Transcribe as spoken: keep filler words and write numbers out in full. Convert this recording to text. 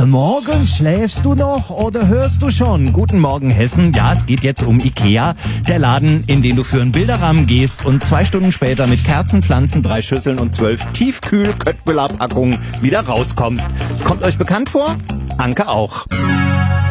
Guten Morgen, schläfst du noch oder hörst du schon? Guten Morgen, Hessen. Ja, es geht jetzt um Ikea, der Laden, in den du für einen Bilderrahmen gehst und zwei Stunden später mit Kerzen, Pflanzen, drei Schüsseln und zwölf Tiefkühl-Köttbullar-Packungen wieder rauskommst. Kommt euch bekannt vor? Anke auch.